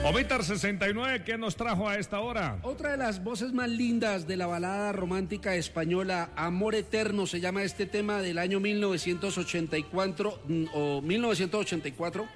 Omitar 69, ¿qué nos trajo a esta hora? Otra de las voces más lindas de la balada romántica española, Amor Eterno, se llama este tema del año 1984 o 1984.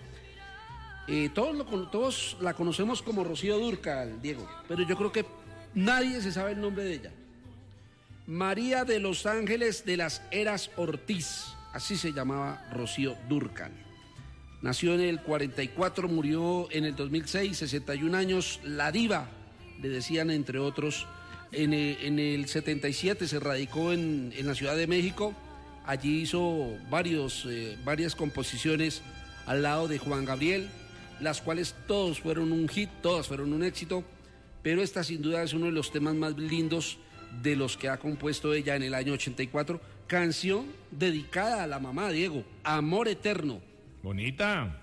Todos la conocemos como Rocío Dúrcal, Diego, pero yo creo que nadie se sabe el nombre de ella. María de los Ángeles de las Heras Ortiz, así se llamaba Rocío Dúrcal. Nació en el 44, murió en el 2006, 61 años, la diva, le decían entre otros. En el 77 se radicó en la Ciudad de México, allí hizo varias composiciones al lado de Juan Gabriel, las cuales todos fueron un hit, todas fueron un éxito, pero esta sin duda es uno de los temas más lindos de los que ha compuesto ella en el año 84, canción dedicada a la mamá, Diego, Amor Eterno. Bonita.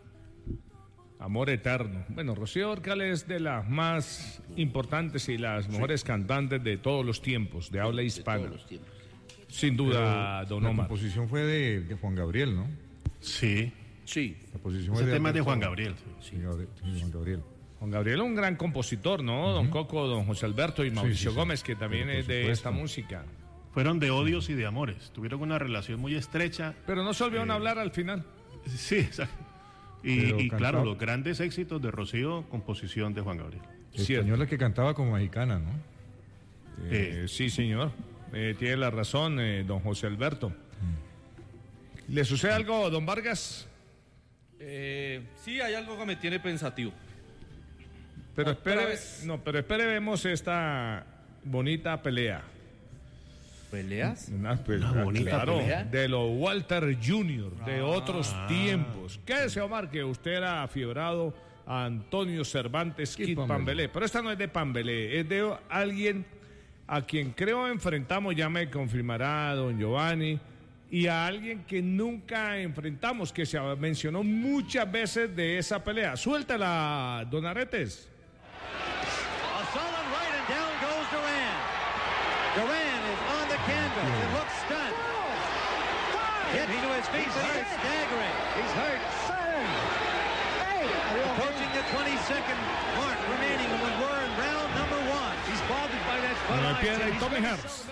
Amor Eterno. Bueno, Rocío Dúrcal es de las más importantes y las mejores cantantes de todos los tiempos, de habla hispana. De todos los tiempos. Sin duda, pero don Omar. La composición fue de Juan Gabriel, ¿no? Sí. Sí. La composición Ese fue tema es de Juan Gabriel. Sí, Juan Gabriel. Juan Gabriel es un gran compositor, ¿no? Don Coco, don José Alberto y Mauricio Gómez, que también es de esta música. Fueron de odios y de amores. Tuvieron una relación muy estrecha. Pero no se olvidaron hablar al final. Sí, exacto. Y claro, los grandes éxitos de Rocío, composición de Juan Gabriel. Española que cantaba como mexicana, ¿no? Sí, señor. Tiene la razón, don José Alberto. ¿Le sucede algo, don Vargas? Sí, hay algo que me tiene pensativo. Pero espere, vemos esta bonita pelea. ¿Peleas? Una bonita, claro, pelea de los Walter Jr. de otros tiempos. Quédese, Omar, que usted era afiebrado a Antonio Cervantes Kid Pambelé. Pero esta no es de Pambelé, es de alguien a quien creo enfrentamos, ya me confirmará don Giovanni, y a alguien que nunca enfrentamos, que se mencionó muchas veces de esa pelea. Suéltala, don Aretes. A solid right and down goes Duran. Duran is on the canvas. It looks stunned. Hit to his feet, but he is staggering. He's hurt. Approaching the 20-second mark remaining when we're in round number one. He's bothered by that foot. Y Tommy Hearns.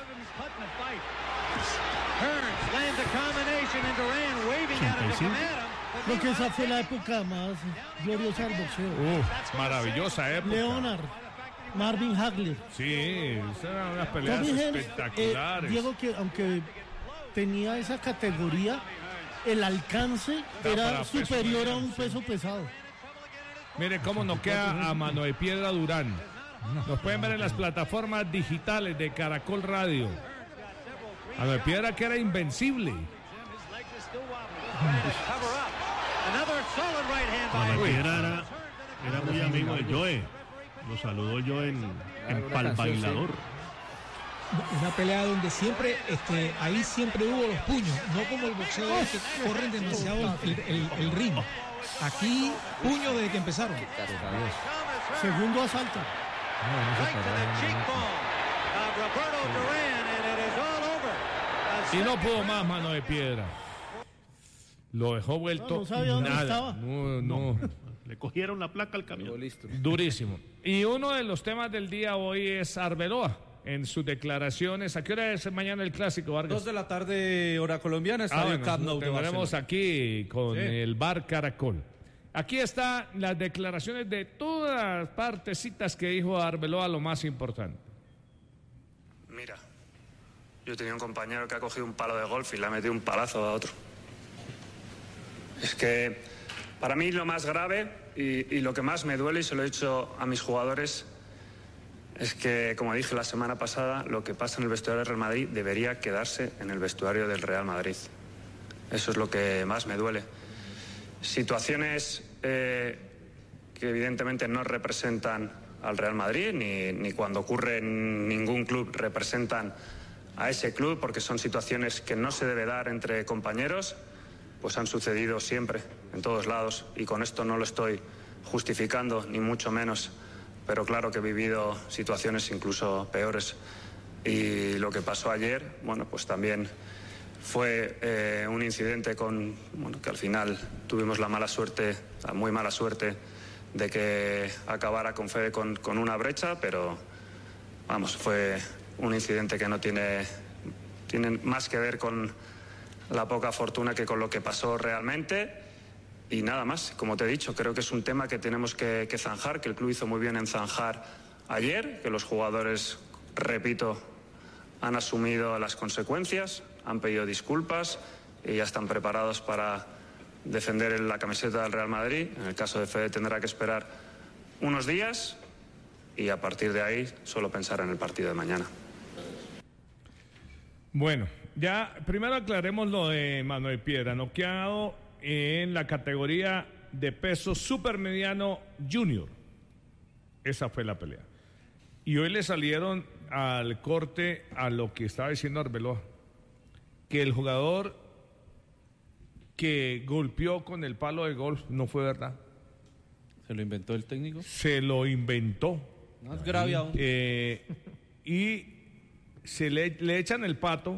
Hearns lands a combination and Duran waving at him to come at him. Creo que esa fue la época más gloriosa del boxeo. Maravillosa época. Leonard, Marvin Hagler. Sí, eran unas peleas espectaculares. Diego, que aunque tenía esa categoría, el alcance era superior a un peso pesado. Mire cómo noquea a Mano de Piedra Durán. Nos pueden ver en las plataformas digitales de Caracol Radio. Mano de Piedra que era invencible. Mano de Piedra era muy amigo de Joe. Lo saludó Joe en Pal Bailador. Una pelea donde siempre, ahí siempre hubo los puños, no como el boxeo que corren demasiado el ritmo. Aquí, puño desde que empezaron. Segundo asalto. Y no pudo más Mano de Piedra. Lo dejó vuelto. No sabía dónde estaba. No. Le cogieron la placa al camión. Listo. Durísimo. Y uno de los temas del día hoy es Arbeloa. En sus declaraciones, ¿a qué hora es mañana el clásico, Vargas? 2 de la tarde, hora colombiana, estadio Camp Nou de Barcelona. Tendremos aquí con el Bar Caracol. Aquí están las declaraciones de todas las partecitas que dijo Arbeloa, lo más importante. Mira, yo tenía un compañero que ha cogido un palo de golf y le ha metido un palazo a otro. Es que para mí lo más grave y lo que más me duele, y se lo he dicho a mis jugadores, es que, como dije la semana pasada, lo que pasa en el vestuario del Real Madrid debería quedarse en el vestuario del Real Madrid. Eso es lo que más me duele. Situaciones que evidentemente no representan al Real Madrid, ni cuando ocurre en ningún club representan a ese club, porque son situaciones que no se debe dar entre compañeros, pues han sucedido siempre, en todos lados, y con esto no lo estoy justificando, ni mucho menos. Pero claro que he vivido situaciones incluso peores. Y lo que pasó ayer, bueno, pues también fue un incidente que al final tuvimos la muy mala suerte de que acabara con Fede con una brecha, pero vamos, fue un incidente que no tiene más que ver con la poca fortuna que con lo que pasó realmente. Y nada más, como te he dicho, creo que es un tema que tenemos que zanjar, que el club hizo muy bien en zanjar ayer, que los jugadores, repito, han asumido las consecuencias, han pedido disculpas y ya están preparados para defender la camiseta del Real Madrid. En el caso de Fede tendrá que esperar unos días y a partir de ahí solo pensar en el partido de mañana. Bueno, ya primero aclaremos lo de Manuel Piedra, noqueado en la categoría de peso supermediano junior. Esa fue la pelea. Y hoy le salieron al corte a lo que estaba diciendo Arbeloa, que el jugador que golpeó con el palo de golf no fue verdad. ¿Se lo inventó el técnico? Se lo inventó. No es grave aún. Y se le echan el pato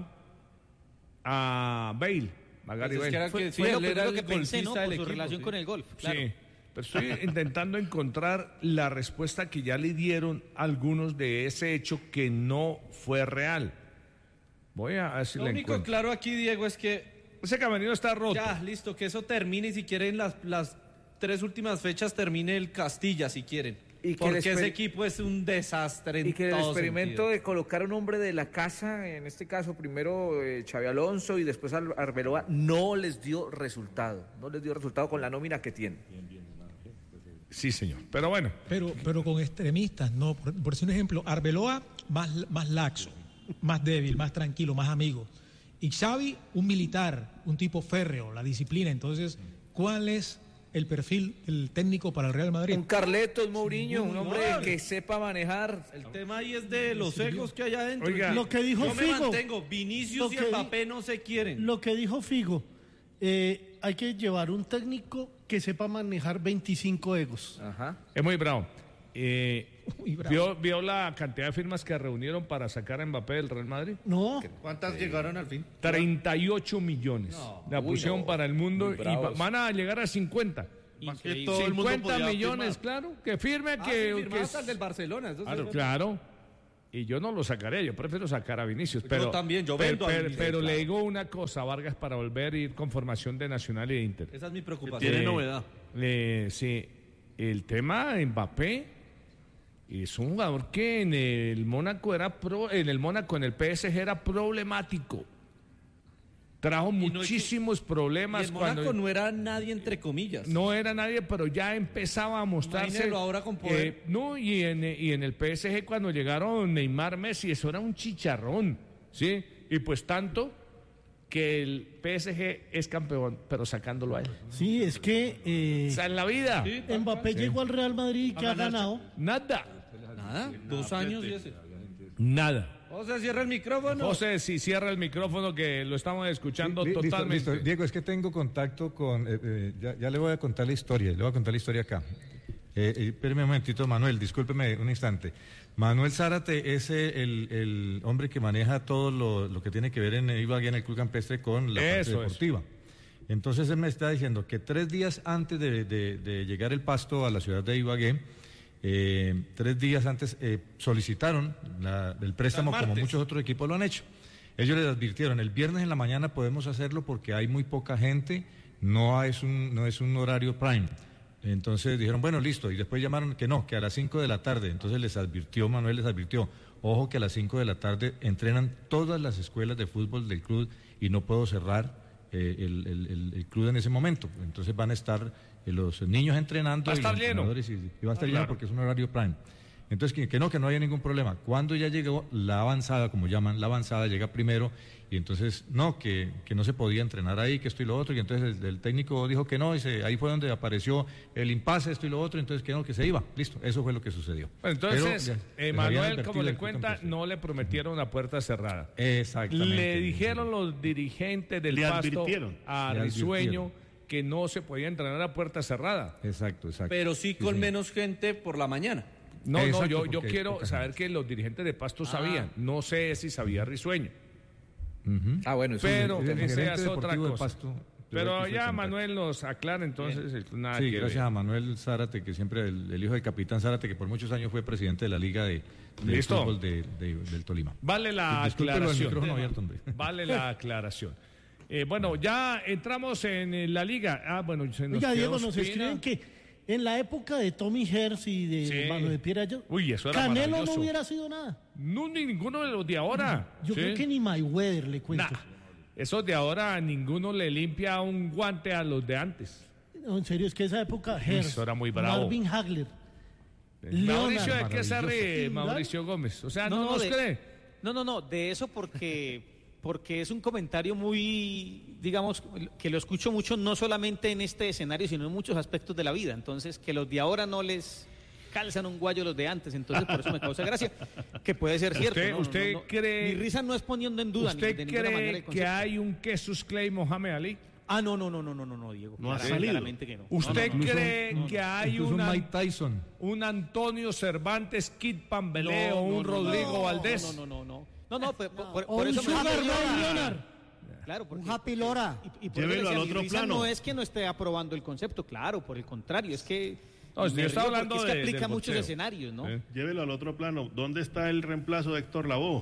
a Bale. Magari Bale. Fue lo primero que pensé, ¿no? Por su relación con el golf. Claro. Sí, pero estoy intentando encontrar la respuesta que ya le dieron algunos de ese hecho que no fue real. Voy a ver si lo le único encuentro. claro aquí, Diego, es que ese camerino está roto. ya, listo, que eso termine y si quieren las 3 últimas fechas termine el Castilla, si quieren. Porque ese equipo es un desastre en y que el todo experimento sentido. de colocar un hombre de la casa, en este caso primero Xabi Alonso y después Arbeloa, no les dio resultado. No les dio resultado con la nómina que tienen. Sí, señor. Pero bueno. Pero con extremistas, no. Por decir un ejemplo, Arbeloa más laxo, más débil, más tranquilo, más amigo. Y Xavi, un militar, un tipo férreo, la disciplina. Entonces, ¿cuál es el perfil, el técnico para el Real Madrid? Un Carletos, Mourinho, un hombre que sepa manejar. El tema ahí es de los egos que hay adentro. Oiga, lo que dijo yo Figo. me mantengo, Vinicius y Mbappé no se quieren. Lo que dijo Figo, hay que llevar un técnico que sepa manejar 25 egos. Ajá. Es muy bravo. ¿Vio la cantidad de firmas que reunieron para sacar a Mbappé del Real Madrid? No. ¿Cuántas llegaron al fin? 38 millones. La pusieron para el mundo y van a llegar a 50. Que todo el mundo 50 millones, firmar. claro, que firme que hasta el del Barcelona. Claro. Y yo no lo sacaré, yo prefiero sacar a Vinicius. Yo también, yo vendo a Vinicius, pero claro. le digo una cosa, Vargas, para volver a ir con formación de Nacional y de Inter. Esa es mi preocupación. Tiene novedad. Sí, el tema de Mbappé es un jugador que en el Mónaco en el PSG era problemático. Trajo muchísimos problemas. Y en Mónaco no era nadie, entre comillas. No era nadie, pero ya empezaba a mostrarse. Imagínelo ahora con poder. Y en el PSG cuando llegaron Neymar, Messi, eso era un chicharrón, ¿sí? Y pues tanto que el PSG es campeón, pero sacándolo a él. Sí, es que... O sea, en la vida. Sí, Mbappé llegó al Real Madrid y ¿qué ha ganado? Nada. Nada, 2 años y ese. Nada. José, cierra el micrófono. José, si cierra el micrófono que lo estamos escuchando totalmente. Listo. Diego, es que tengo contacto con... ya le voy a contar la historia, acá. Espérame un momentito, Manuel, discúlpeme un instante. Manuel Zárate es el hombre que maneja todo lo que tiene que ver en Ibagué, en el Club Campestre, con la parte deportiva. Entonces él me está diciendo que 3 días antes de llegar el Pasto a la ciudad de Ibagué, 3 días antes solicitaron el préstamo, como muchos otros equipos lo han hecho. Ellos les advirtieron, el viernes en la mañana podemos hacerlo porque hay muy poca gente, no es un horario prime. Entonces dijeron, bueno, listo, y después llamaron que no, que a las 5 de la tarde. Entonces Manuel les advirtió, ojo que a las 5 de la tarde entrenan todas las escuelas de fútbol del club y no puedo cerrar el club en ese momento. Entonces van a estar los niños entrenando. Va a estar y los lleno. Y va a estar lleno porque es un horario prime. Entonces, que no haya ningún problema. Cuando ya llegó la avanzada, como llaman, la avanzada llega primero, y entonces, que no se podía entrenar ahí, que esto y lo otro, y entonces el técnico dijo que no, y ahí fue donde apareció el impasse, esto y lo otro, entonces que se iba. Listo, eso fue lo que sucedió. Entonces, Manuel, como le cuenta, no le prometieron la puerta cerrada. Exactamente. Le dijeron los dirigentes del Pasto a Risueño que no se podía entrenar a puerta cerrada. Exacto. Pero sí con menos gente por la mañana. No, yo quiero saber que los dirigentes de Pasto sabían. No sé si sabía Risueño. Bueno, pero el esa es gerente otra deportivo cosa. De Pero ya Manuel nos aclara entonces nada sí, que gracias ver. a Manuel Zárate, que siempre el hijo del capitán Zárate, que por muchos años fue presidente de la Liga de fútbol del Tolima. Vale la aclaración. El micrófono abierto, hombre. Vale la aclaración. Bueno, ya entramos en la Liga. Bueno, se nos Oiga, quedó Diego, nos Ospina. escriben que en la época de Tommy Herz y de Mano de Piedra, eso era Canelo maravilloso. no hubiera sido nada. No, ni ninguno de los de ahora. Yo creo que ni Mayweather, le cuento. Esos de ahora, ninguno le limpia un guante a los de antes. No, en serio, es que esa época, Herz, Eso era muy bravo. Marvin Hagler, Mauricio, Leonard, ¿de qué se ríe Mauricio Gómez? O sea, no nos cree. No, de eso porque es un comentario muy, digamos, que lo escucho mucho no solamente en este escenario, sino en muchos aspectos de la vida. Entonces, que los de ahora no les calzan un guayo los de antes, entonces por eso me causa gracia, que puede ser cierto. ¿Usted cree? Mi risa no es poniendo en duda. ¿Usted de ninguna manera el cree concepto. que hay un Jesus Clay Mohamed Ali? No, Diego. No ha claramente que no. ¿Usted cree que hay un Mike Tyson, un Antonio Cervantes, Kid Pambelé o un Rodrigo Valdés? No, por un eso Sugar Ray Leonard. Claro, porque, un Happy Lora. Y por Llévelo eso al otro mi risa plano. no es que no esté aprobando el concepto, claro, por el contrario, es que No, yo estaba hablando es que aplica del muchos boxeo. escenarios, ¿no? Llévelo al otro plano. ¿Dónde está el reemplazo de Héctor Lavoe?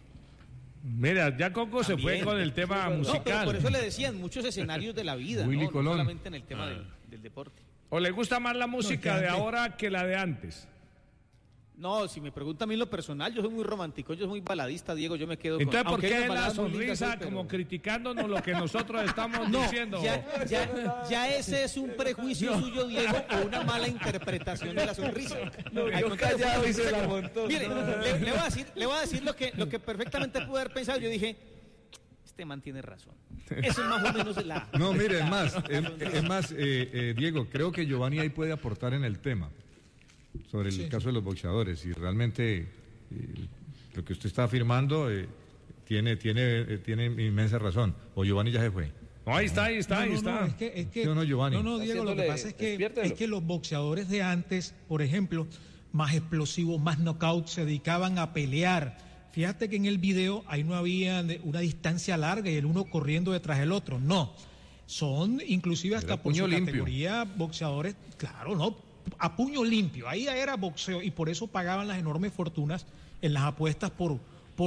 Mira, ya Coco se fue con el tema No, musical. pero por eso le decía, en muchos escenarios de la vida, Willy no Colón. solamente en el tema del deporte. ¿O le gusta más la música que de antes- ahora que la de antes? No, si me pregunta a mí lo personal, yo soy muy romántico, yo soy muy baladista, Diego, yo me quedo Entonces, con... ¿por aunque hay qué unas la baladas muy lindas sonrisa hoy, pero- como criticándonos lo que nosotros estamos diciendo? Ya ese es un prejuicio suyo, Diego, o una mala interpretación de la sonrisa. Al contrario, mire, le voy a decir lo que perfectamente pude haber pensado. Yo dije, este man tiene razón. Eso es más o menos la... No, mire, es más, Diego, creo que Giovanni ahí puede aportar en el tema sobre el caso de los boxeadores. Y realmente lo que usted está afirmando tiene inmensa razón. O Giovanni ya se fue. No, ahí está. Es que, ¿Sí o no, Giovanni? No, Diego, lo que pasa es que los boxeadores de antes, por ejemplo, más explosivos, más knockouts, se dedicaban a pelear. Fíjate que en el video ahí no había una distancia larga y el uno corriendo detrás del otro. No, son inclusive hasta Era por su puño limpio. categoría boxeadores, claro, no, a puño limpio. Ahí era boxeo y por eso pagaban las enormes fortunas en las apuestas por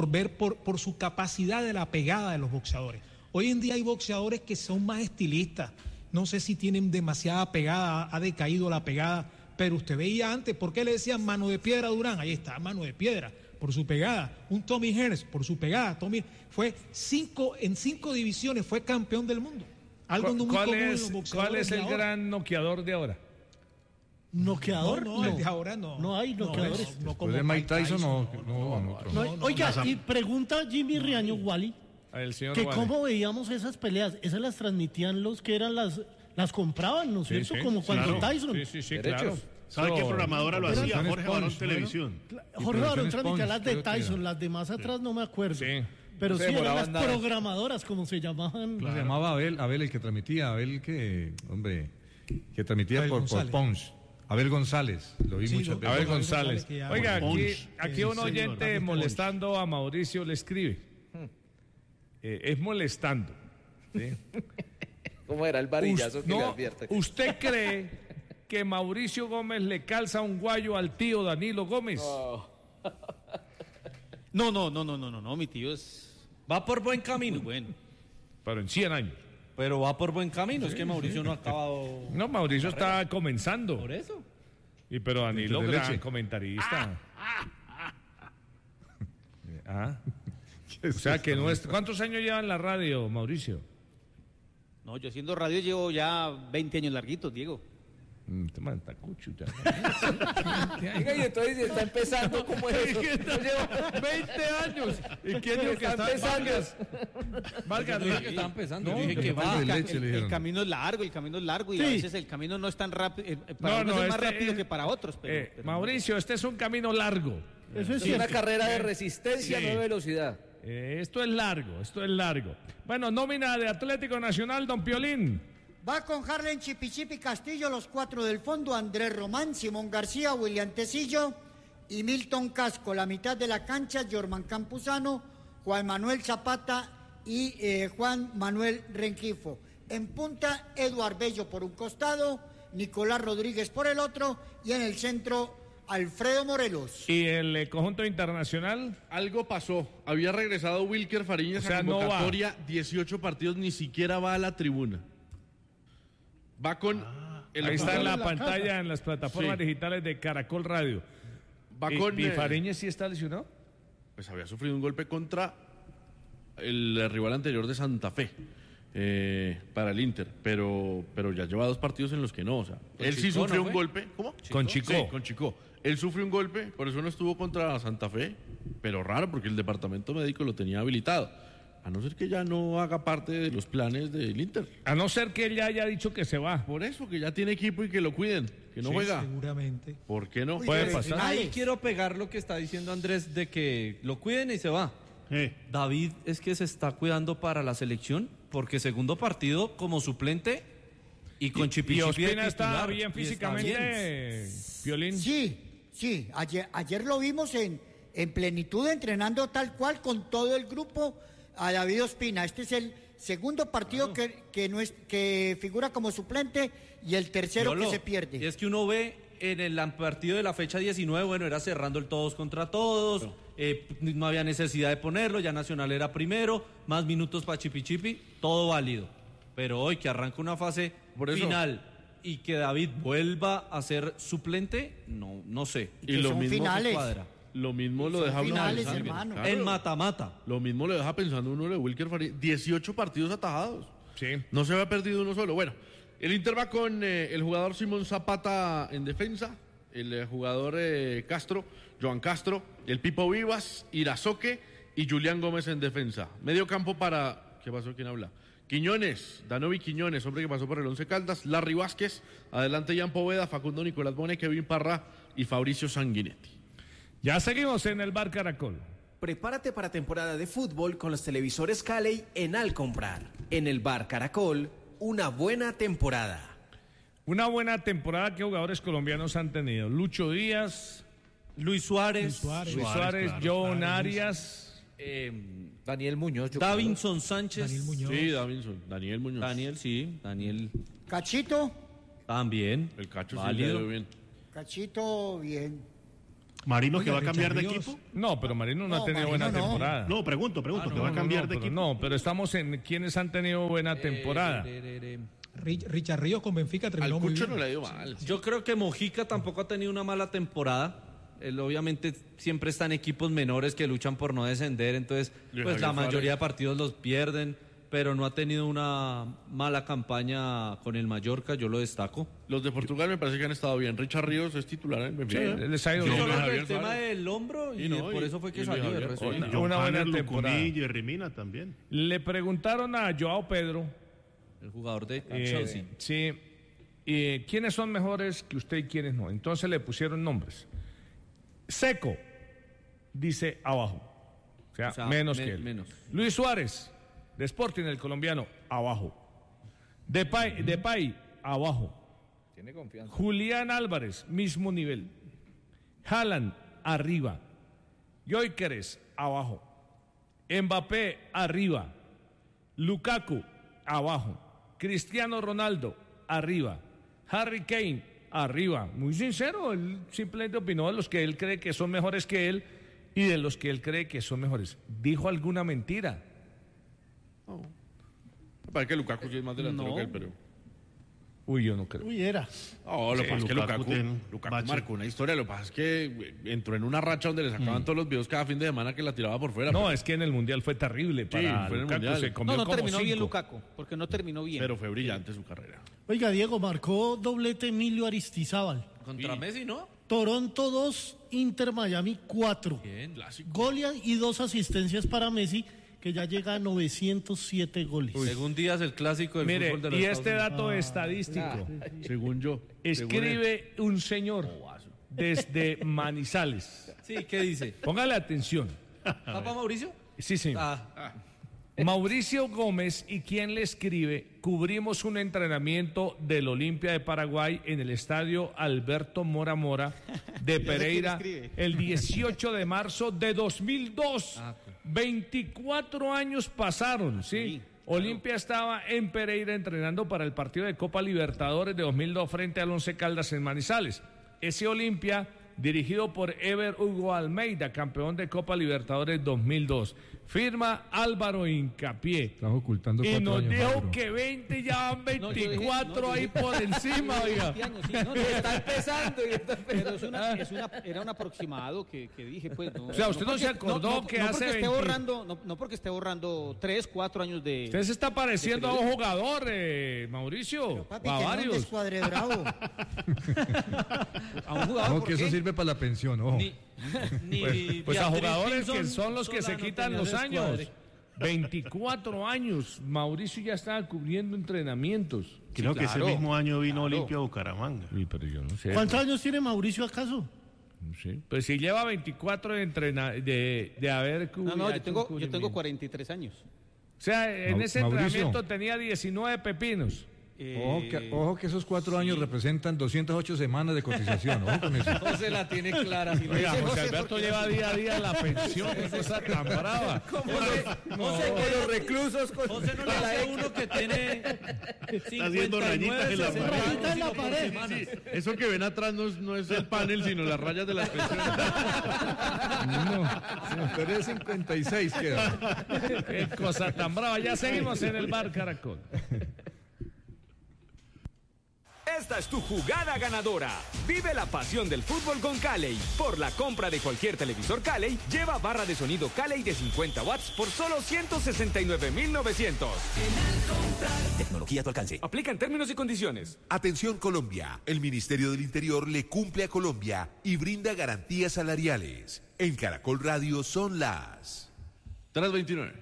su capacidad de la pegada de los boxeadores. Hoy en día hay boxeadores que son más estilistas. No sé si tienen demasiada pegada, ha decaído la pegada, pero usted veía antes, ¿por qué le decían Mano de Piedra a Durán? Ahí está, Mano de Piedra, por su pegada. Un Tommy Hearns, por su pegada. Tommy fue en 5 divisiones, fue campeón del mundo. Algo muy común en los boxeadores. ¿Cuál es de el ahora. gran noqueador de ahora? ¿Noqueador? No, el de ahora no. No hay noqueadores. No como Pues de Mike Tyson o otro. No, oiga, y pregunta Jimmy Riaño Wally, El señor que Wally. cómo veíamos esas peleas. Esas las transmitían los que eran las compraban, ¿no es cierto? Como cuando claro. Tyson. Sí, claro. ¿Sabe qué programadora lo hacía? Eran Jorge Barón Spons, Televisión. Jorge Barón transmitía Spons, las de creo que era. Tyson, las de más atrás no me acuerdo. Sí. Pero sí Se eran las demoraban nada. programadoras, como se llamaban. Se llamaba Abel el que transmitía, Abel que transmitía Abel por González. Pons. Abel González, lo vi Sí, muchas lo- veces. Abel Abel González. González, que ya- Oiga, Punch. aquí un Sí, señor, oyente Abel molestando a Mauricio le escribe. Es molestando. ¿sí? ¿Cómo era el varillazo que le No, advierte? ¿usted cree que Mauricio Gómez le calza un guayo al tío Danilo Gómez? No, mi tío es... Va por buen camino. Muy bueno. Pero en 100 años. Pero va por buen camino. Es que Mauricio no ha acabado. No, Mauricio está comenzando. Por eso. Pero Danilo, De gran leche. comentarista. O sea que no es... ¿Cuántos años lleva en la radio, Mauricio? No, yo haciendo radio llevo ya 20 años larguitos, Diego. Este man está cucho ya. Oiga, y entonces está empezando como eso. Yo llevo 20 años. ¿Y quién dijo que está empezando. Vargas, Yo dije que estaba empezando. No, Yo dije que que va. va. de leche, le El dijeron. camino es largo y Sí. a veces el camino no es tan rápido. Para No, unos no, es más este rápido es- que para otros. Pero Mauricio, este es un camino largo. Eso es Es una cierto. carrera de resistencia, Sí. no de velocidad. Esto es largo. Bueno, nómina de Atlético Nacional, don Piolín. Va con Harlen Chipichipi Castillo, los 4 del fondo, Andrés Román, Simón García, William Tecillo y Milton Casco. La mitad de la cancha, Jorman Campuzano, Juan Manuel Zapata y Juan Manuel Rengifo. En punta, Eduard Bello por un costado, Nicolás Rodríguez por el otro y en el centro, Alfredo Morelos. ¿Y el conjunto internacional? Algo pasó. Había regresado Wilker Fariñas a convocatoria, 18 partidos, ni siquiera va a la tribuna. Va con... Ahí está en la pantalla, en las plataformas digitales de Caracol Radio. Va con... ¿Y Fariñas sí está lesionado? Pues había sufrido un golpe contra el rival anterior de Santa Fe. Para el Inter, pero ya lleva 2 partidos en los que no, o sea, él sí sufrió un golpe. ¿Cómo? Con Chico. Sí, con Chico. Él sufrió un golpe, por eso no estuvo contra Santa Fe, pero raro porque el departamento médico lo tenía habilitado. A no ser que ya no haga parte de los planes del Inter. A no ser que él ya haya dicho que se va. Por eso, que ya tiene equipo y que lo cuiden, que no juega. Seguramente. ¿Por qué no? Puede pasar. Ahí quiero pegar lo que está diciendo Andrés de que lo cuiden y se va. David es que se está cuidando para la selección porque segundo partido como suplente y con Chipi. ¿Y Ospina está bien físicamente, Piolín? Sí. Ayer lo vimos en plenitud entrenando tal cual con todo el grupo a David Ospina. Este es el segundo partido que figura como suplente y el tercero que se pierde. Y es que uno ve en el partido de la fecha 19, bueno, era cerrando el todos contra todos, no había necesidad de ponerlo, ya Nacional era primero, más minutos para Chipi, todo válido. Pero hoy que arranca una fase final y que David vuelva a ser suplente, no sé. Y lo mismo finales. Cuadra. Lo mismo lo deja finales, hermano. Claro. En mata-mata. Lo mismo le deja pensando uno de Wilker Fariñas. 18 partidos atajados. Sí. No se había perdido uno solo. Bueno, el Inter va con el jugador Simón Zapata en defensa, el jugador Joan Castro, el Pipo Vivas, Irazoque y Julián Gómez en defensa. Medio campo para... ¿Qué pasó? ¿Quién habla? Quiñones, Danovi Quiñones, hombre que pasó por el Once Caldas, Larry Vázquez, adelante Jan Poveda, Facundo Nicolás Bone, Kevin Parra y Fabricio Sanguinetti. Ya seguimos en el Bar Caracol. Prepárate para temporada de fútbol con los televisores Cali en Al Comprar. En el Bar Caracol, una buena temporada. Una buena temporada que jugadores colombianos han tenido. Lucho Díaz, Luis Suárez, claro, John Arias, Daniel Muñoz. Davinson Sánchez. Daniel Muñoz. Sí, Davinson. Daniel Muñoz. Daniel. Cachito. También. El Cacho válido. sí le bien. Cachito, bien. ¿Marino Oiga, que va a cambiar de Richard equipo? No, pero Marino no ha tenido buena temporada. No, pregunto, que va a cambiar de equipo. No, pero estamos en quienes han tenido buena temporada. Richard Ríos con Benfica terminó Al muy Cucho bien. no le ha ido mal. Yo creo que Mojica tampoco ha tenido una mala temporada. Él obviamente siempre está en equipos menores que luchan por no descender, entonces pues la mayoría de partidos los pierden, pero no ha tenido una mala campaña con el Mallorca, yo lo destaco. Los de Portugal me parece que han estado bien. Richard Ríos es titular en Benfica. Les ha ido bien. Solo el tema del hombro y por eso fue que salió. Una buena temporada. Y Rimina también. Le preguntaron a Joao Pedro, el jugador de Chelsea. Sí, ¿quiénes son mejores que usted y quiénes no? Entonces le pusieron nombres. Seco, dice abajo. O sea menos que él. Menos. Luis Suárez, de Sporting, el colombiano, abajo. Depay, abajo. Tiene confianza. Julián Álvarez, mismo nivel. Haaland, arriba. Gyökeres, abajo. Mbappé, arriba. Lukaku, abajo. Cristiano Ronaldo, arriba. Harry Kane, arriba. Muy sincero, él simplemente opinó de los que él cree que son mejores que él y de los que él cree que son mejores. ¿Dijo alguna mentira? No. Me parece que Lukaku sí es más delantero que él, pero... Uy, yo no creo. Uy, era. No, lo que pasa es que Lukaku bache. marcó una historia. Lo que pasa es que entró en una racha donde le sacaban todos los videos cada fin de semana que la tiraba por fuera. No, es que en el Mundial fue terrible para fue en el Lukaku. Mundial. Se comió No como terminó 5. bien Lukaku, porque no terminó bien. Pero fue brillante su carrera. Oiga, Diego, marcó doblete Emilio Aristizábal. Contra Messi, ¿no? Toronto 2, Inter Miami 4. Bien. Gol y 2 asistencias para Messi, que ya llega a 907 goles. Según Díaz, el clásico del Mire, fútbol de los y Estados este Unidos. dato estadístico. Según yo. Escribe un señor desde Manizales. Sí, ¿qué dice? Póngale atención. ¿Papá Mauricio? Sí, sí. Mauricio Gómez, ¿y quién le escribe? Cubrimos un entrenamiento del Olimpia de Paraguay en el estadio Alberto Mora Mora de Pereira el 18 de marzo de 2002. 24 años pasaron, ¿sí? Olimpia estaba en Pereira entrenando para el partido de Copa Libertadores de 2002 frente al Once Caldas en Manizales. Ese Olimpia, dirigido por Ever Hugo Almeida, campeón de Copa Libertadores 2002. Firma Álvaro Hincapié. Estás ocultando 4 y nos años, dijo Mauro. que 20 ya van 24 ahí por encima, oiga. Está empezando. Pero era un aproximado que dije, pues. No, o sea, usted no se acordó que hace 20... No porque esté borrando 3, 4 años de... Usted se está pareciendo a un jugador, Mauricio. Pero, papi, a que varios. no descuadre bravo. A un jugador, No, que eso sirve para la pensión, ojo. Pues a jugadores que son los que se quitan los años. 24 años. Mauricio ya estaba cubriendo entrenamientos. Creo que ese mismo año vino Olimpia a Bucaramanga. Sí, pero yo no sé. ¿Cuántos años tiene Mauricio acaso? No sé. Pues si lleva 24 de haber cubierto. No, yo tengo 43 años. O sea, en ese Mauricio. entrenamiento tenía 19 pepinos. Ojo que esos 4 años representan 208 semanas de cotización. Ojo con eso. No se la tiene clara. Si Oiga, José Alberto lleva día a día la pensión. Qué cosa tan brava. José, que los reclusos. José no le hace uno que tiene. Está haciendo rayitas en la pared. Rayitas en la pared. Sí, eso que ven atrás no es el panel, sino las rayas de las pensiones. No, pero es 56 queda. Qué cosa tan brava. Ya seguimos en el bar Caracol. Esta es tu jugada ganadora. Vive la pasión del fútbol con Calley. Por la compra de cualquier televisor Calley, lleva barra de sonido Calley de 50 watts por solo 169.900. Tecnología a tu alcance. Aplican términos y condiciones. Atención Colombia. El Ministerio del Interior le cumple a Colombia y brinda garantías salariales. En Caracol Radio son las 3:29.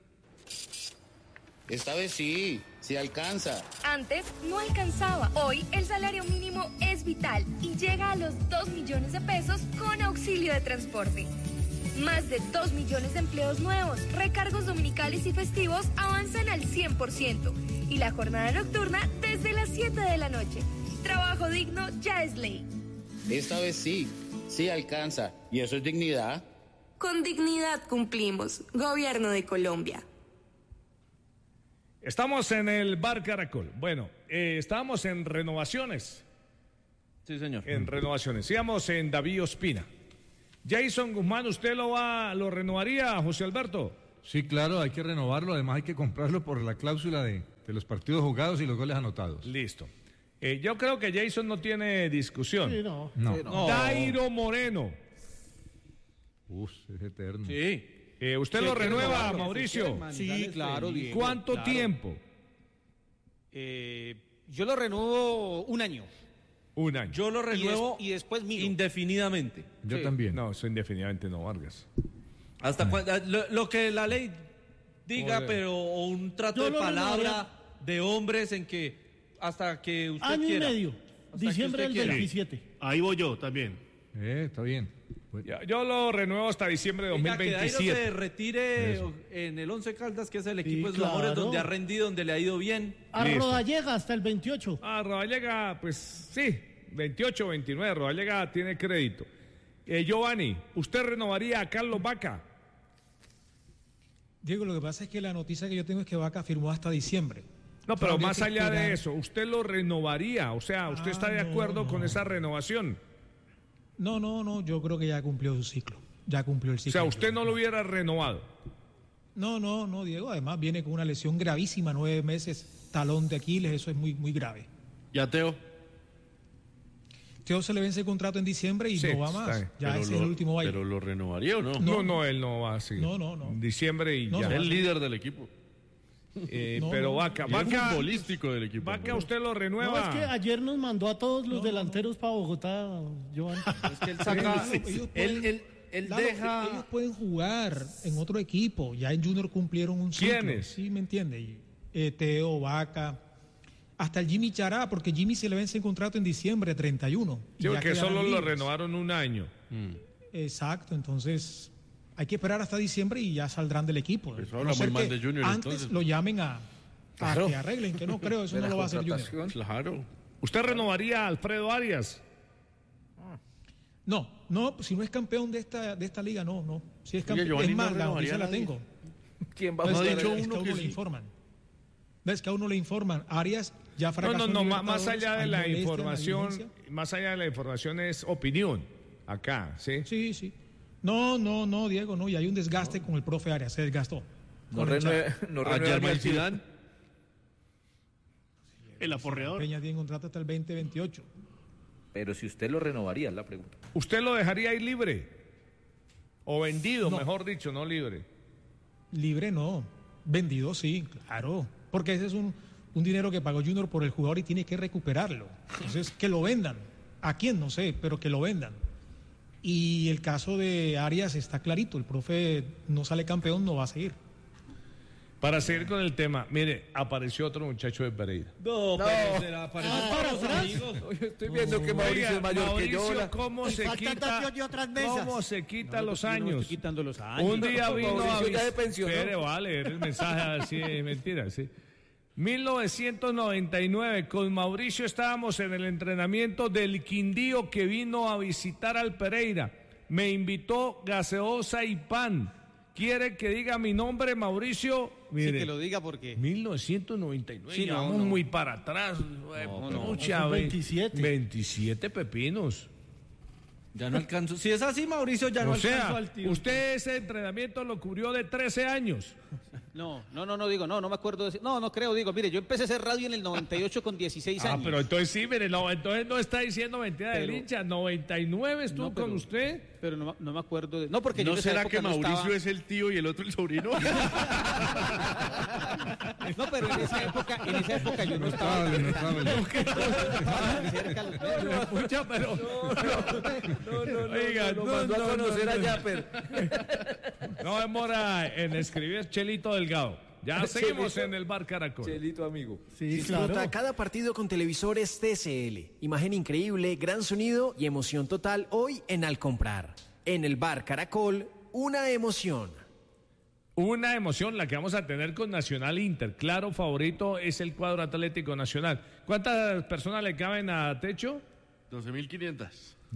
Esta vez sí alcanza. Antes no alcanzaba. Hoy el salario mínimo es vital y llega a los 2 millones de pesos con auxilio de transporte. Más de 2 millones de empleos nuevos, recargos dominicales y festivos avanzan al 100% y la jornada nocturna desde las 7 de la noche. Trabajo digno ya es ley. Esta vez sí alcanza. ¿Y eso es dignidad? Con dignidad cumplimos. Gobierno de Colombia. Estamos en el bar Caracol. Bueno, estábamos en renovaciones. Sí, señor. En renovaciones. Íbamos en David Ospina. Jason Guzmán, ¿usted lo renovaría, José Alberto? Sí, claro, hay que renovarlo. Además hay que comprarlo por la cláusula de los partidos jugados y los goles anotados. Listo. Yo creo que Jason no tiene discusión. Sí, no. Dairo Moreno. Es eterno. Sí. ¿Usted lo renueva, Mauricio? Sí, claro. ¿Cuánto tiempo? Yo lo renuevo un año. Un año. Yo lo renuevo y después miro. Indefinidamente. Yo también. No, eso indefinidamente no, Vargas. Hasta lo que la ley diga, pero o un trato de palabra de hombres en que hasta que usted año quiera. Año y medio. Diciembre del 27. Ahí voy yo también. Está bien. Yo lo renuevo hasta diciembre de 2027. Que Dairo se retire en el Once Caldas, que es el equipo de sus amores, donde ha rendido, donde le ha ido bien. A Rodallega hasta el 28. A Rodallega, pues sí, 28, 29. Rodallega tiene crédito. Giovanni, ¿usted renovaría a Carlos Vaca? Diego, lo que pasa es que la noticia que yo tengo es que Vaca firmó hasta diciembre. No, pero más allá de eso, ¿usted lo renovaría? O sea, ¿usted está de acuerdo con esa renovación? No, yo creo que ya cumplió su ciclo. Ya cumplió el ciclo. O sea, ¿usted no lo hubiera renovado? No, Diego. Además viene con una lesión gravísima, 9 meses, talón de Aquiles, eso es muy, muy grave. ¿Y a Teo? Teo se le vence el contrato en diciembre y no va más. Ya ese es el último baile. ¿Pero lo renovaría o no? No, él no va así. No. Diciembre y ya. Es el líder del equipo. Pero Vaca futbolístico del equipo. Vaca, ¿usted lo renueva? No, es que ayer nos mandó a todos los delanteros para Bogotá, Joan. Es que él saca... Ellos pueden jugar en otro equipo. Ya en Junior cumplieron un ciclo. ¿Quiénes? Sí, ¿me entiende? Teo, Vaca, hasta el Jimmy Chará, porque Jimmy se le vence el contrato en diciembre 31. Sí, porque solo lo renovaron un año. Exacto, entonces hay que esperar hasta diciembre y ya saldrán del equipo. Eso habla muy mal de Junior, antes entonces. Lo llamen a que arreglen, que no creo, eso no lo va a hacer Junior. Claro. ¿Usted renovaría a Alfredo Arias? No, si no es campeón de esta liga, no. Si es Oye, campeón, es más, no la noticia la nadie. tengo. ¿Quién va No ha a dicho es uno que que le sí. informan. Ves que a uno le informan, Arias ya fracasó. No, más allá de la información, es opinión, acá, ¿sí? Sí. No, Diego, no, y hay un desgaste con el profe Arias, se desgastó. Renueva el Zidane. El aporreador. Peña tiene contrato hasta el 2028. Pero si usted lo renovaría, es la pregunta. ¿Usted lo dejaría ir libre? O vendido, mejor dicho, no libre. Libre no, vendido sí, claro. Porque ese es un dinero que pagó Junior por el jugador y tiene que recuperarlo. Entonces, que lo vendan. ¿A quién? No sé, pero que lo vendan. Y el caso de Arias está clarito, el profe no sale campeón, no va a seguir. Para seguir con el tema, mire, apareció otro muchacho de Pereira. No. Estoy viendo que Mauricio es mayor que yo. ¿Cómo se quita los años? No estoy quitando los años. Un día vino Mauricio ya se pensionó. Espere, va a leer el mensaje así, mentira, sí. 1999, con Mauricio estábamos en el entrenamiento del Quindío que vino a visitar al Pereira. Me invitó gaseosa y pan. ¿Quiere que diga mi nombre, Mauricio? Mire, sí, que lo diga porque... 1999, sí, vamos muy para atrás. 27 pepinos. Ya no alcanzó. Si es así, Mauricio, ya no alcanzó al tío. Usted ese entrenamiento lo cubrió de 13 años. No me acuerdo de... No creo, mire, yo empecé a hacer radio en el 98 con 16 años. Pero entonces sí, mire, entonces no está diciendo mentira del hincha, 99 estuvo con usted. Pero no me acuerdo de... No, porque ¿No yo será que Mauricio es el tío y el otro el sobrino? No, pero en esa época yo no estaba... Oiga, no mandó a conocer a Yapper. No demora en escribir Chelito Delgado. Ya seguimos en el Bar Caracol. Chelito, amigo. Sí, disfruta cada partido con televisores TCL. Imagen increíble, gran sonido y emoción total hoy en Al Comprar. En el Bar Caracol, una emoción. Una emoción la que vamos a tener con Nacional Inter. Claro, favorito es el cuadro Atlético Nacional. ¿Cuántas personas le caben a techo? 12.500.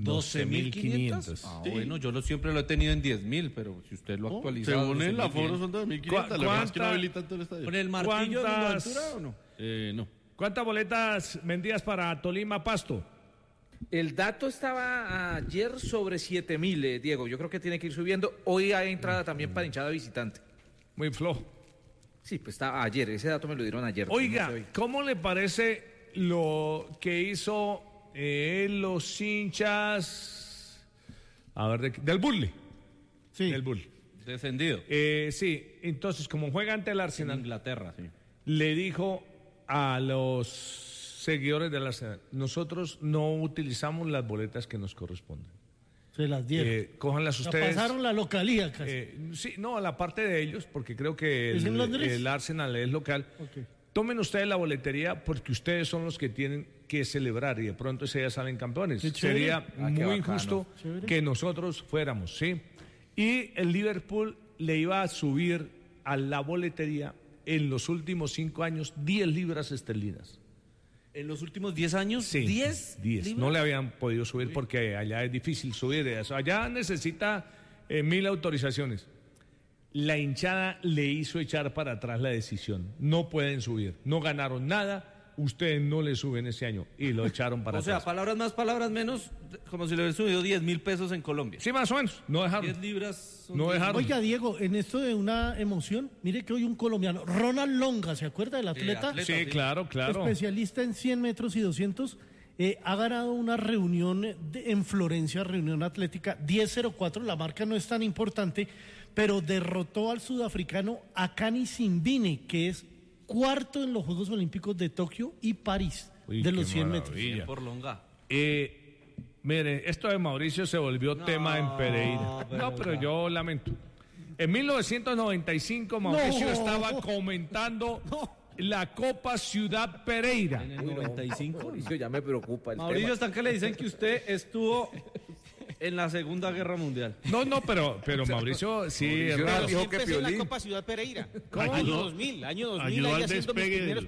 12.500. Bueno, yo siempre lo he tenido en 10.000, pero si usted lo ha actualizado... Según el aforo son 2.500. Lo más que no habilitan todo el estadio. ¿Con el martillo de la altura o no? No. ¿Cuántas boletas vendías para Tolima Pasto? El dato estaba ayer sobre 7.000, Diego. Yo creo que tiene que ir subiendo. Hoy hay entrada también para hinchada visitante. Muy flojo. Sí, pues estaba ayer. Ese dato me lo dieron ayer. Oiga, ¿cómo le parece lo que hizo los hinchas del Burnley? Sí. Del Burnley. Descendido. Sí, entonces como juega ante el Arsenal, en Inglaterra, sí. Le dijo a los seguidores del Arsenal: nosotros no utilizamos las boletas que nos corresponden. Se las dieron. Cójanlas ustedes. Pasaron la localía casi. Sí, no, a la parte de ellos, porque creo que el Arsenal es local. Okay. Tomen ustedes la boletería porque ustedes son los que tienen que celebrar y de pronto ese día salen campeones. Sería muy injusto que nosotros fuéramos, ¿sí? Y el Liverpool le iba a subir a la boletería en los últimos 5 años 10 libras esterlinas. ¿En los últimos 10 años? Sí, 10. No le habían podido subir porque allá es difícil subir. Allá necesita 1.000 autorizaciones. La hinchada le hizo echar para atrás la decisión. No pueden subir. No ganaron nada. Ustedes no le suben ese año. Y lo echaron para atrás. O sea, palabras más, palabras menos, como si le hubieran subido 10.000 pesos en Colombia. Sí, más o menos. No dejaron. 10 libras. No dejaron. Oiga, Diego, en esto de una emoción, mire que hoy un colombiano, Ronald Longa, ¿se acuerda del atleta? Sí, claro. Especialista en 100 metros y 200, ha ganado una reunión en Florencia, reunión atlética, 10.04, la marca no es tan importante, pero derrotó al sudafricano Akani Simbine, que es cuarto en los Juegos Olímpicos de Tokio y París, de los 100 metros. Por Longa. Mire, esto de Mauricio se volvió tema en Pereira. Pero yo lamento. En 1995 Mauricio estaba comentando la Copa Ciudad Pereira. En el 95. Mauricio ya me preocupa. Mauricio, están que le dicen que usted estuvo en la Segunda Guerra Mundial. No, pero Mauricio sí. Yo empecé en la Copa Ciudad Pereira. ¿Cómo? Año 2000. Ayudó al despegue de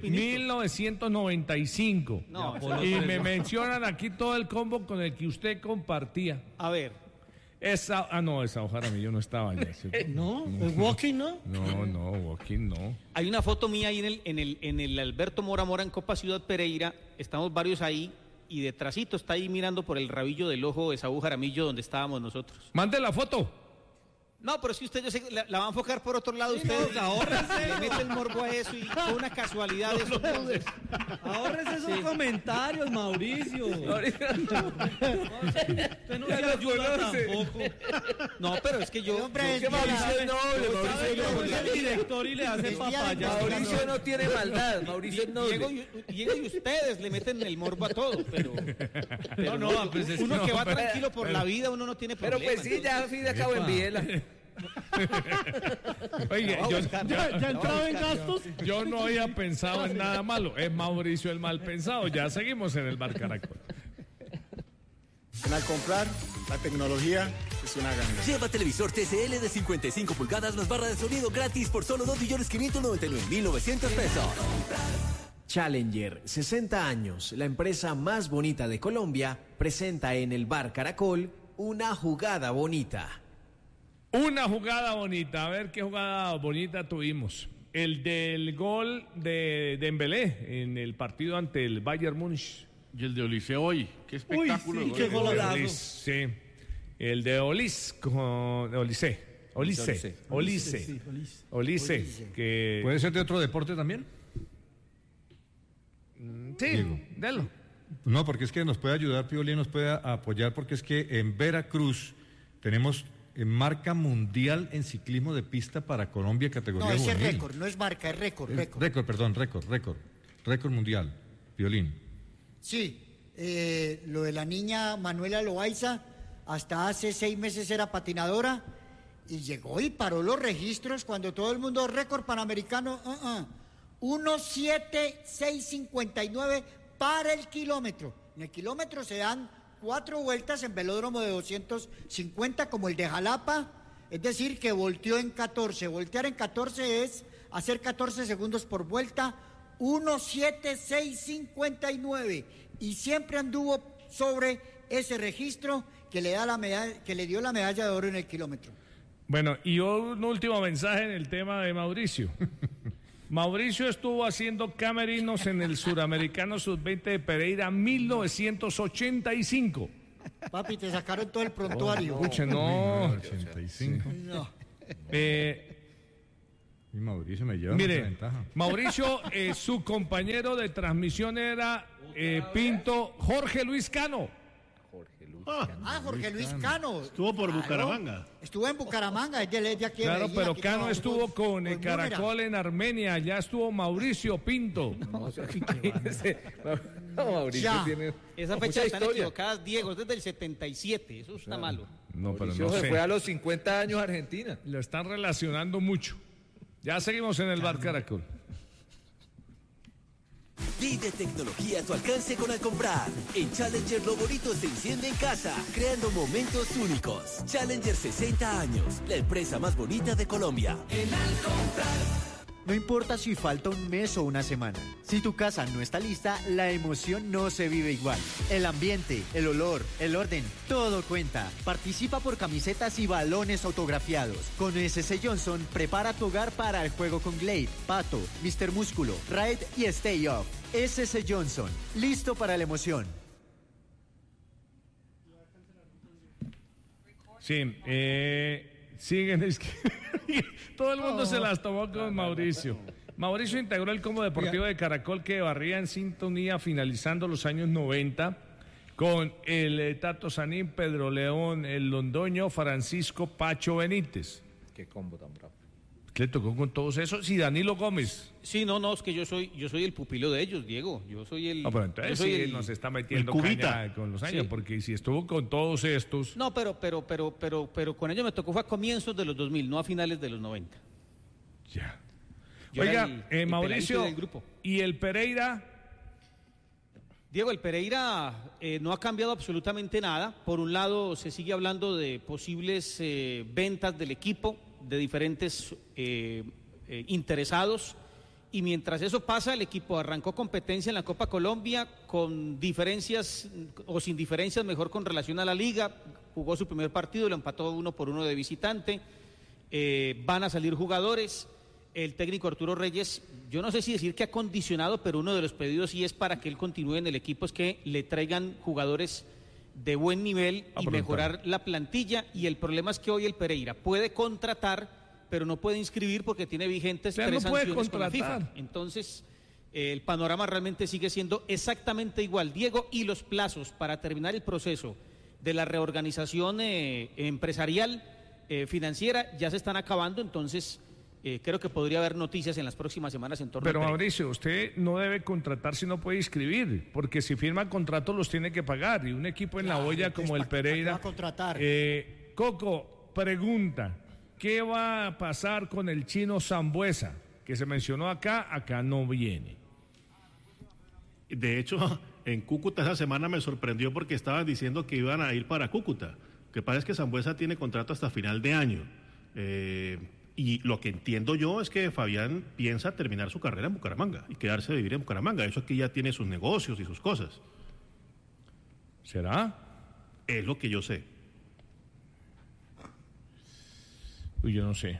1995. Y me mencionan aquí todo el combo con el que usted compartía. A ver. Esa Jaramillo no estaba ya. ¿No? ¿El Walking no? No, Walking no. Hay una foto mía ahí en el Alberto Mora Mora en Copa Ciudad Pereira. Estamos varios ahí y detrásito está ahí mirando por el rabillo del ojo Esaú Jaramillo donde estábamos nosotros. Mande la foto. No, pero es que usted, yo sé, la va a enfocar por otro lado. Ustedes ahórrense, le mete el morbo a eso y fue una casualidad eso. Ahórrese esos comentarios, Mauricio. Usted no se ayuda tampoco. No, pero es que yo... Mauricio es noble, Mauricio es el director y le hace papaya. Mauricio no tiene maldad, Mauricio es noble. Diego y ustedes le meten el morbo a todo, pero no, pues es uno que va tranquilo por la vida, uno no tiene problema. Pero pues sí, ya fin de acabo en Biela. Oye, ya entraba en gastos. Yo no había pensado en nada malo. Es Mauricio el mal pensado. Ya seguimos en el Bar Caracol. En Al Comprar, la tecnología es una ganga. Lleva televisor TCL de 55 pulgadas más barra de sonido gratis por solo 2.599.900 pesos. Challenger, 60 años, la empresa más bonita de Colombia, presenta en el Bar Caracol una jugada bonita. Una jugada bonita. A ver qué jugada bonita tuvimos. El del gol de Dembélé en el partido ante el Bayern Múnich. Y el de Olise hoy. Qué espectáculo. Uy, sí, qué golazo. Sí. El de Olise. Que... ¿Puede ser de otro deporte también? Sí, Diego. delo. No, porque es que nos puede ayudar, Pioli, nos puede apoyar, porque es que en Veracruz tenemos marca mundial en ciclismo de pista para Colombia, categoría No, ese juvenil. es récord, no es marca, es récord. Récord mundial, Piolín. Sí, lo de la niña Manuela Loaiza, hasta hace 6 meses era patinadora y llegó y paró los registros cuando todo el mundo récord panamericano, 1.7659 para el kilómetro. En el kilómetro se dan 4 vueltas en velódromo de 250 como el de Jalapa, es decir que volteó en 14. Voltear en 14 es hacer 14 segundos por vuelta, 1.7659 y siempre anduvo sobre ese registro que le da la medalla, que le dio la medalla de oro en el kilómetro. Bueno, y un último mensaje en el tema de Mauricio. Mauricio estuvo haciendo camerinos en el Suramericano Sub-20 de Pereira 1985. Papi, te sacaron todo el prontuario. Escuche, no. 85. No. Y Mauricio me lleva Mire, mucha ventaja. Mauricio, su compañero de transmisión era Pinto, Jorge Luis Cano. Jorge Luis Cano. Estuvo por Bucaramanga. Estuvo en Bucaramanga, es de aquí. Claro, pero Cano estuvo con el Caracol en Armenia, ya estuvo Mauricio Pinto. Mauricio tiene esa fecha están equivocadas, Diego, es desde el 77, eso está malo. No, pero Mauricio no se sé. fue a los 50 años a Argentina. Lo están relacionando mucho. Ya seguimos en el Bar Caracol. Vive tecnología a tu alcance con Al Comprar. En Challenger lo bonito se enciende en casa, creando momentos únicos. Challenger 60 años, la empresa más bonita de Colombia. En Al Comprar. No importa si falta un mes o una semana. Si tu casa no está lista, la emoción no se vive igual. El ambiente, el olor, el orden, todo cuenta. Participa por camisetas y balones autografiados. Con SC Johnson, prepara tu hogar para el juego con Glade, Pato, Mr. Músculo, Raid y Stay Off. SC Johnson, listo para la emoción. Sí, siguen, es que todo el mundo se las tomó con Mauricio. Mauricio integró el Combo Deportivo de Caracol que barría en sintonía finalizando los años 90 con el Tato Sanín, Pedro León, el Londoño, Francisco Pacho Benítez. Qué combo tan bravo. ¿Qué le tocó con todos esos? Y Danilo Gómez. Sí, no, es que yo soy el pupilo de ellos, Diego. Yo soy el... No, pero entonces sí nos está metiendo caña con los años, Sí. porque si estuvo con todos estos... No, pero con ellos me tocó fue a comienzos de los 2000, no a finales de los 90. Ya. Yo era Oiga, el Mauricio, peladito del grupo. ¿y el Pereira? Diego, el Pereira no ha cambiado absolutamente nada. Por un lado, se sigue hablando de posibles ventas del equipo, de diferentes interesados. Y mientras eso pasa, el equipo arrancó competencia en la Copa Colombia con diferencias o sin diferencias, mejor con relación a la liga. jugó su primer partido, lo empató 1-1 de visitante. Van a salir jugadores. El técnico Arturo Reyes, yo no sé si decir que ha condicionado, pero uno de los pedidos sí es para que él continúe en el equipo, es que le traigan jugadores de buen nivel y mejorar la plantilla. Y el problema es que hoy el Pereira puede contratar, pero no puede inscribir porque tiene vigentes 3 sanciones con la FIFA. Entonces, el panorama realmente sigue siendo exactamente igual, Diego, y los plazos para terminar el proceso de la reorganización empresarial, financiera, ya se están acabando. Entonces, creo que podría haber noticias en las próximas semanas en torno. Pero Mauricio, usted no debe contratar si no puede inscribir, porque si firma contratos los tiene que pagar, y un equipo en la olla como el Pereira. Va a contratar. Coco, pregunta, ¿qué va a pasar con el chino Sambuesa? Que se mencionó acá no viene. De hecho, en Cúcuta esa semana me sorprendió porque estaban diciendo que iban a ir para Cúcuta. Lo que pasa es que Sambuesa tiene contrato hasta final de año. Y lo que entiendo yo es que Fabián piensa terminar su carrera en Bucaramanga y quedarse a vivir en Bucaramanga. Eso aquí ya tiene sus negocios y sus cosas. ¿Será? Es lo que yo sé. Uy, yo no sé.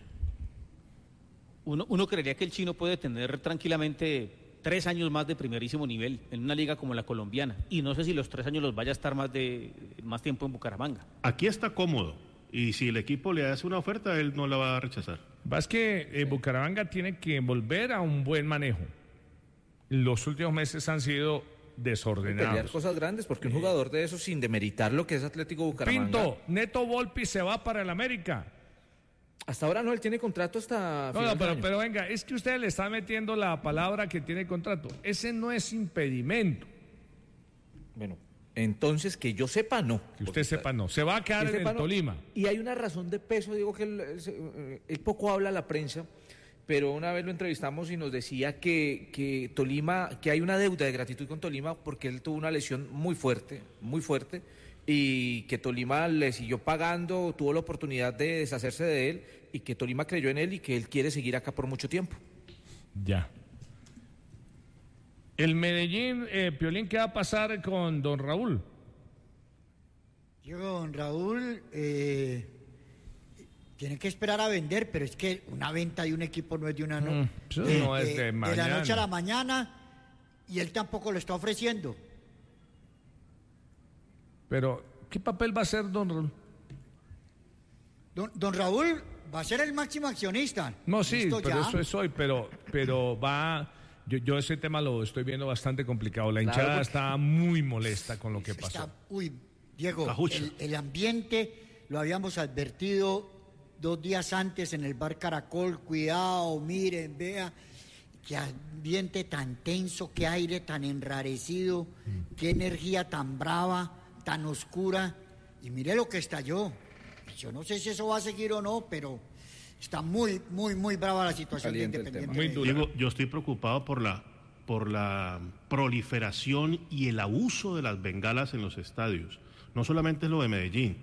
Uno creería que el chino puede tener tranquilamente 3 años más de primerísimo nivel en una liga como la colombiana. Y no sé si los 3 años los vaya a estar más tiempo en Bucaramanga. Aquí está cómodo. Y si el equipo le hace una oferta, él no la va a rechazar. Es que Bucaramanga tiene que volver a un buen manejo. Los últimos meses han sido desordenados. Pelear cosas grandes, porque un jugador de eso, sin demeritar lo que es Atlético Bucaramanga. Pinto, Neto Volpi se va para el América. Hasta ahora no, él tiene contrato hasta final de año. Pero venga, es que usted le está metiendo la palabra que tiene contrato. Ese no es impedimento. Bueno, entonces, que yo sepa, no. Que usted sepa, no. Se va a quedar en el Tolima. Y hay una razón de peso, digo que él poco habla a la prensa, pero una vez lo entrevistamos y nos decía que Tolima, que hay una deuda de gratitud con Tolima porque él tuvo una lesión muy fuerte, y que Tolima le siguió pagando, tuvo la oportunidad de deshacerse de él, y que Tolima creyó en él y que él quiere seguir acá por mucho tiempo. Ya. El Medellín, Piolín, ¿qué va a pasar con don Raúl? Don Raúl tiene que esperar a vender, pero es que una venta de un equipo no es de una no es de mañana. De la noche a la mañana, y él tampoco lo está ofreciendo. Pero, ¿qué papel va a hacer don Raúl? Don Raúl va a ser el máximo accionista. No, sí, pero eso es hoy, pero va... Yo ese tema lo estoy viendo bastante complicado. La hinchada está muy molesta con lo que pasó. Diego, el ambiente lo habíamos advertido 2 días antes en el bar Caracol. Cuidado, miren, vea, qué ambiente tan tenso, qué aire tan enrarecido, qué energía tan brava, tan oscura. Y mire lo que estalló. Yo no sé si eso va a seguir o no, pero... está muy brava la situación de Independiente. Muy duro. Diego, yo estoy preocupado por la proliferación y el abuso de las bengalas en los estadios. No solamente es lo de Medellín.